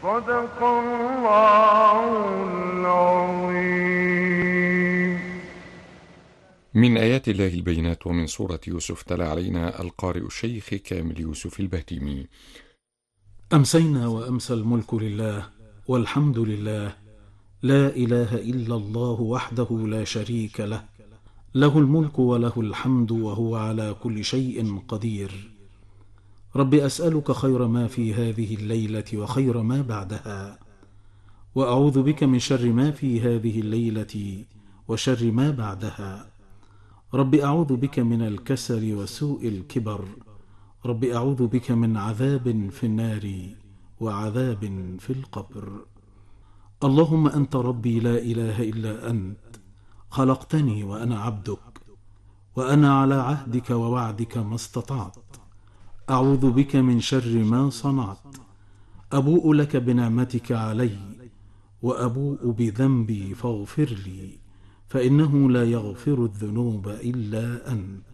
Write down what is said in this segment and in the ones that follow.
صدق الله العظيم. من آيات الله البينات ومن سورة يوسف تلا علينا القارئ الشيخ كامل يوسف البهتيمي. أمسينا وأمسى الملك لله والحمد لله، لا إله إلا الله وحده لا شريك له، له الملك وله الحمد وهو على كل شيء قدير. رب أسألك خير ما في هذه الليلة وخير ما بعدها، وأعوذ بك من شر ما في هذه الليلة وشر ما بعدها. رب أعوذ بك من الكسل وسوء الكبر، رب أعوذ بك من عذاب في النار وعذاب في القبر. اللهم أنت ربي لا إله إلا أنت، خلقتني وأنا عبدك، وأنا على عهدك ووعدك ما استطعت. أعوذ بك من شر ما صنعت، أبوء لك بنعمتك علي وأبوء بذنبي فاغفر لي، فإنه لا يغفر الذنوب إلا أنت.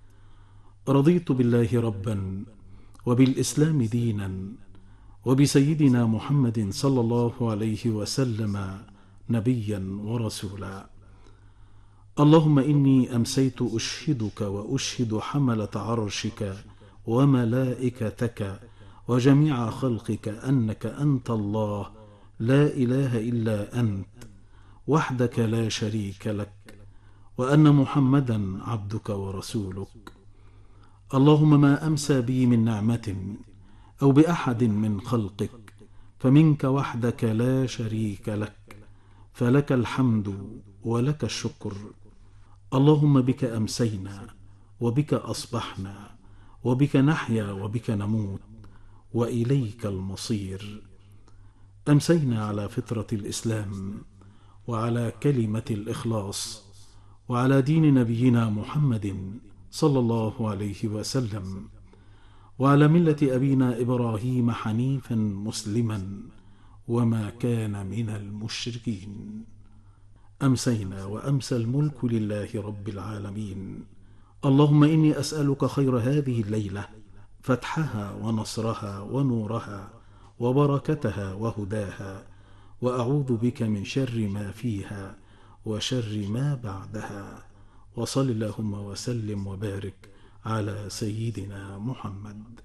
رضيت بالله ربا وبالإسلام دينا وبسيدنا محمد صلى الله عليه وسلم نبيا ورسولا. اللهم إني أمسيت أشهدك وأشهد حملة عرشك وملائكتك وجميع خلقك أنك أنت الله لا إله إلا أنت وحدك لا شريك لك، وأن محمدا عبدك ورسولك. اللهم ما أمسى بي من نعمة أو بأحد من خلقك فمنك وحدك لا شريك لك، فلك الحمد ولك الشكر. اللهم بك أمسينا وبك أصبحنا وبك نحيا وبك نموت وإليك المصير. أمسينا على فطرة الإسلام وعلى كلمة الإخلاص وعلى دين نبينا محمد صلى الله عليه وسلم، وعلى ملة أبينا إبراهيم حنيفا مسلما وما كان من المشركين. أمسينا وأمسى الملك لله رب العالمين. اللهم إني أسألك خير هذه الليلة، فتحها ونصرها ونورها وبركتها وهداها، وأعوذ بك من شر ما فيها وشر ما بعدها. وصل اللهم وسلم وبارك على سيدنا محمد.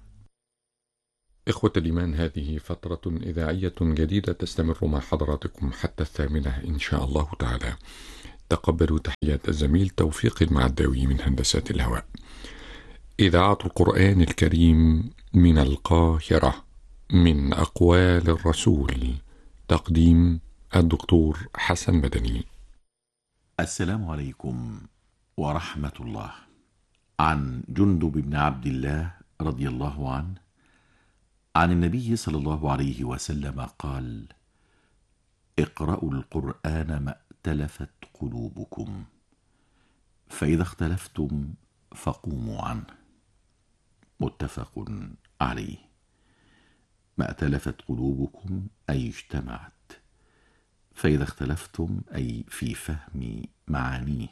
إخوة الإيمان، هذه فترة إذاعية جديدة تستمر مع حضراتكم حتى 8 إن شاء الله تعالى. تقبلوا تحيات الزميل توفيق المعداوي من هندسة الهواء. إذاعة القرآن الكريم من القاهرة، من أقوال الرسول، تقديم الدكتور حسن بدني. السلام عليكم ورحمة الله. عن جندب بن عبد الله رضي الله عنه عن النبي صلى الله عليه وسلم قال: اقرأوا القرآن ما ائتلفت قلوبكم، فإذا اختلفتم فقوموا عنه. متفق عليه. ما ائتلفت قلوبكم أي اجتمعت، فإذا اختلفتم أي في فهم معانيه،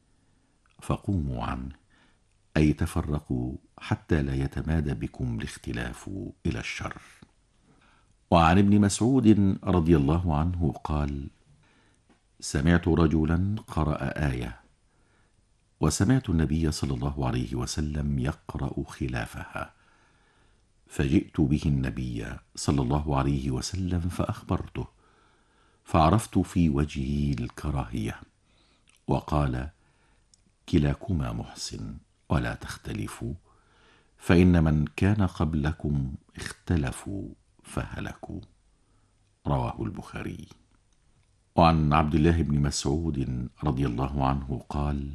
فقوموا عنه أي تفرقوا حتى لا يتمادى بكم الاختلاف إلى الشر. وعن ابن مسعود رضي الله عنه قال: سمعت رجلا قرأ آية، وسمعت النبي صلى الله عليه وسلم يقرأ خلافها، فجئت به النبي صلى الله عليه وسلم فأخبرته، فعرفت في وجهه الكراهية، وقال: كلاكما محسن ولا تختلفوا، فإن من كان قبلكم اختلفوا فهلكوا. رواه البخاري. وعن عبد الله بن مسعود رضي الله عنه قال: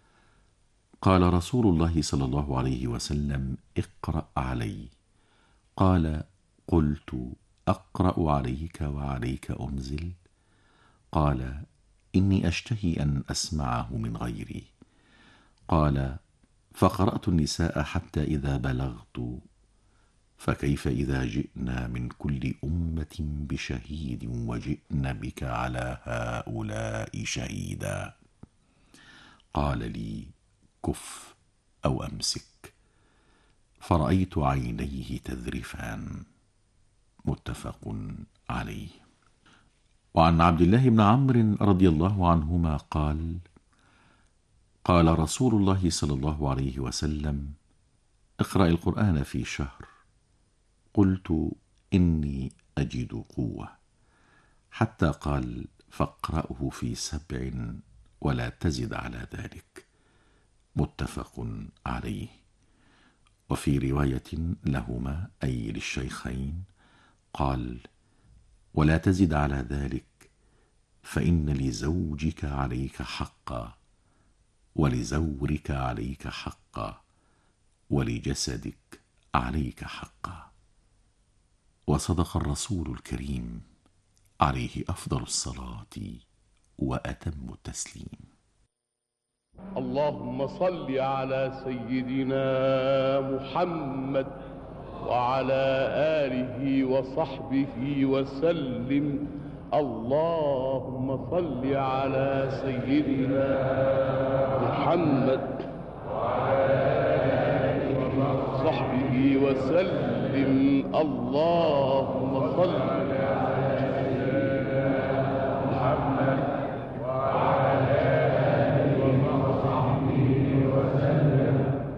قال رسول الله صلى الله عليه وسلم: اقرأ علي. قال: قلت: أقرأ عليك وعليك أنزل؟ قال: إني أشتهي أن أسمعه من غيري. قال: فقرأت النساء حتى إذا بلغت: فكيف إذا جئنا من كل أمة بشهيد وجئنا بك على هؤلاء شهيدا؟ قال لي: كف أو أمسك. فرأيت عينيه تذرفان. متفق عليه. وعن عبد الله بن عمرو رضي الله عنهما قال: قال رسول الله صلى الله عليه وسلم: اقرأ القرآن في شهر. قلت: إني أجد قوة. حتى قال: فاقرأه في 7 ولا تزد على ذلك. متفق عليه. وفي رواية لهما أي للشيخين قال: ولا تزد على ذلك، فإن لزوجك عليك حقا، ولزورك عليك حقا، ولجسدك عليك حقا. وصدق الرسول الكريم عليه أفضل الصلاة وأتم التسليم. اللهم صل على سيدنا محمد وعلى آله وصحبه وسلم. اللهم صل على سيدنا محمد وعلى آله وصحبه وسلم. اللهم صل على سيدنا محمد وعلى آله وصحبه وسلم.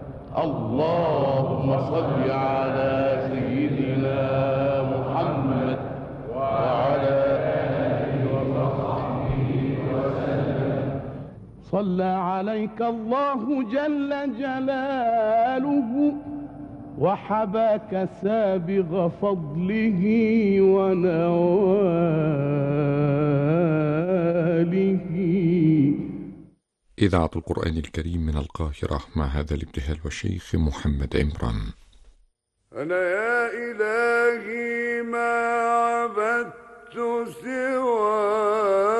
اللهم صل على سيدنا محمد وعلى آله وصحبه وسلم. صلى عليك الله جل جلاله وحباك سابغ فضله ونواله. إذاعة القرآن الكريم من القاهرة مع هذا الابتهال والشيخ محمد عمران. أنا يا إلهي ما عبدت سواك